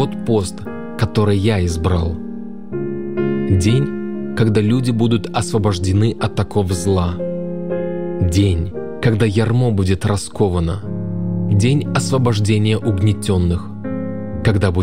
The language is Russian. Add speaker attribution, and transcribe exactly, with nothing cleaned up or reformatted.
Speaker 1: тот пост, который я избрал. День, когда люди будут освобождены от оков зла. День, когда ярмо будет расковано. День освобождения угнетенных, когда будет